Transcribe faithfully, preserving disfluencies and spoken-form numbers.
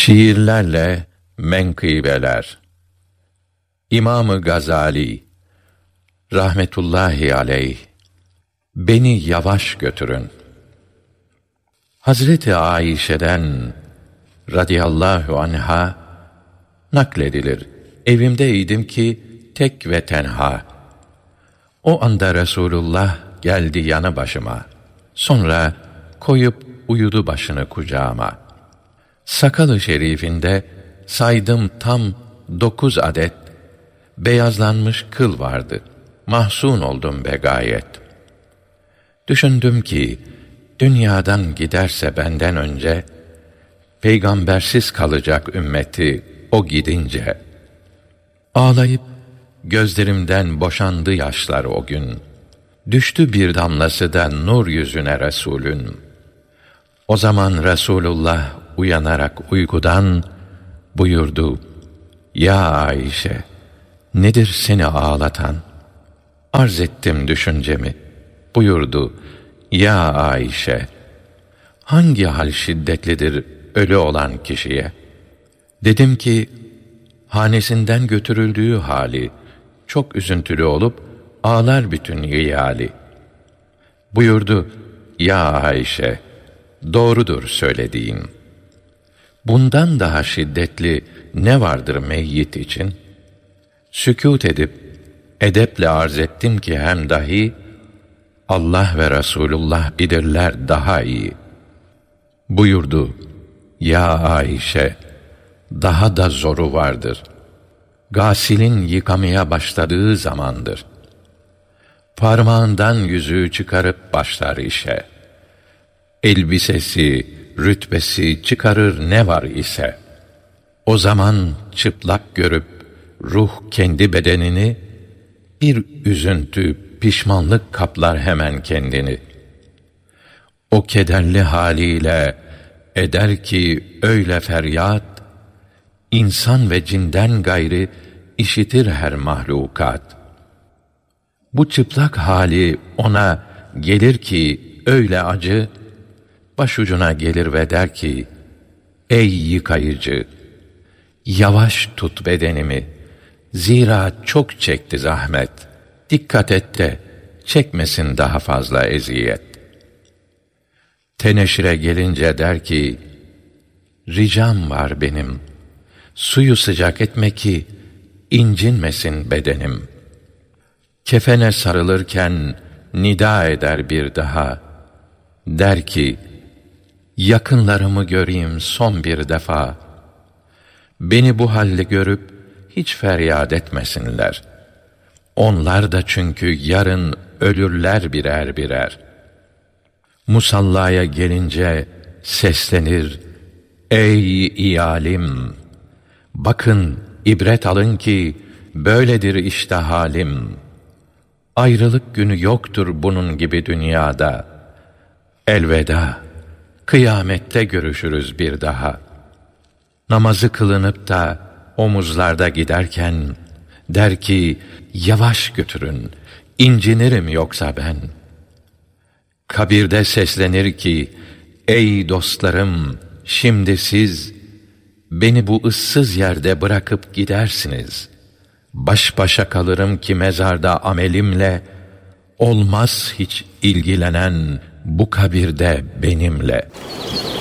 Şiirlerle menkıbeler. İmam-ı Gazali rahmetullahi aleyh, beni yavaş götürün. Hazreti Ayşe'den radıyallahu anha nakledilir. Evimdeydim ki tek ve tenha. O anda Resulullah geldi yanı başıma. Sonra koyup uyudu başını kucağıma. Sakalı şerifinde saydım tam dokuz adet beyazlanmış kıl vardı. Mahzun oldum be gayet. Düşündüm ki dünyadan giderse benden önce peygambersiz kalacak ümmeti o gidince. Ağlayıp gözlerimden boşandı yaşlar o gün. Düştü bir damlası da nur yüzüne Resulün. O zaman Resulullah uyanarak uykudan buyurdu: Ya Ayşe, nedir seni ağlatan? Arz ettim düşüncemi. Buyurdu: Ya Ayşe, hangi hal şiddetlidir ölü olan kişiye? Dedim ki, hanesinden götürüldüğü hali, çok üzüntülü olup ağlar bütün iyali. Buyurdu: Ya Ayşe, doğrudur söylediğin. Bundan daha şiddetli ne vardır meyyit için? Sükût edip edeple arz ettim ki hem dahi Allah ve Resulullah bilirler daha iyi. Buyurdu: Ya Ayşe, daha da zoru vardır. Gâsilin yıkamaya başladığı zamandır. Parmağından yüzüğü çıkarıp başlar işe. Elbisesi, rütbesi çıkarır ne var ise. O zaman çıplak görüp ruh kendi bedenini, bir üzüntü, pişmanlık kaplar hemen kendini. O kederli haliyle eder ki öyle feryat, insan ve cinden gayri işitir her mahlukat. Bu çıplak hali ona gelir ki öyle acı, başucuna gelir ve der ki: Ey yıkayıcı! Yavaş tut bedenimi, zira çok çekti zahmet. Dikkat et de çekmesin daha fazla eziyet. Teneşire gelince der ki: Ricam var benim, suyu sıcak etme ki incinmesin bedenim. Kefene sarılırken nida eder bir daha. Der ki: Yakınlarımı göreyim son bir defa. Beni bu halde görüp hiç feryat etmesinler. Onlar da çünkü yarın ölürler birer birer. Musallaya gelince seslenir: Ey iyalim! Bakın, ibret alın ki böyledir işte halim. Ayrılık günü yoktur bunun gibi dünyada. Elveda, kıyamette görüşürüz bir daha. Namazı kılınıp da omuzlarda giderken der ki: Yavaş götürün, incinirim yoksa ben. Kabirde seslenir ki: Ey dostlarım, şimdi siz beni bu ıssız yerde bırakıp gidersiniz. Baş başa kalırım ki mezarda amelimle, olmaz hiç ilgilenen bu kabirde benimle.